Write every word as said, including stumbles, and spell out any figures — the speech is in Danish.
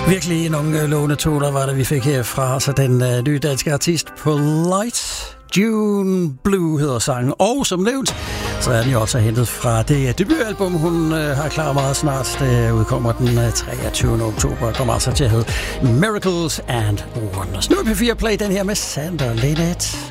Virkelig nogle lovende toner var det, vi fik her fra så den uh, nye danske artist Polite. June Blue hedder sangen, og som nævnt, så er den jo også hentet fra det debutalbum, hun uh, har klar meget snart. Det udkommer den uh, treogtyvende oktober og kommer altså til at hedde Miracles and Wonders. Nu er P fire Play den her med Sander Linnet.